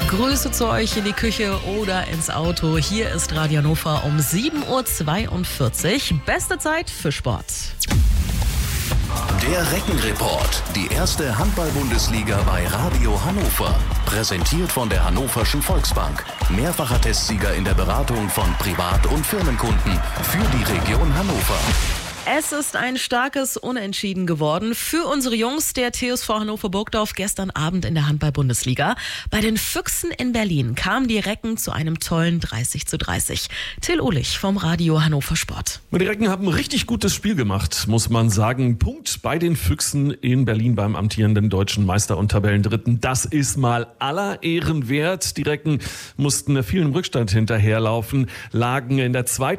Grüße zu euch in die Küche oder ins Auto. Hier ist Radio Hannover um 7.42 Uhr. Beste Zeit für Sport. Der Reckenreport, die erste Handball-Bundesliga bei Radio Hannover. Präsentiert von der Hannoverschen Volksbank. Mehrfacher Testsieger in der Beratung von Privat- und Firmenkunden für die Region Hannover. Es ist ein starkes Unentschieden geworden für unsere Jungs der TSV Hannover-Burgdorf gestern Abend in der Handball-Bundesliga. Bei den Füchsen in Berlin kamen die Recken zu einem tollen 30:30. Till Uhlich vom Radio Hannover Sport. Die Recken haben ein richtig gutes Spiel gemacht, muss man sagen. Punkt bei den Füchsen in Berlin beim amtierenden deutschen Meister und Tabellendritten. Das ist mal aller Ehren wert. Die Recken mussten viel im Rückstand hinterherlaufen, lagen in der zweiten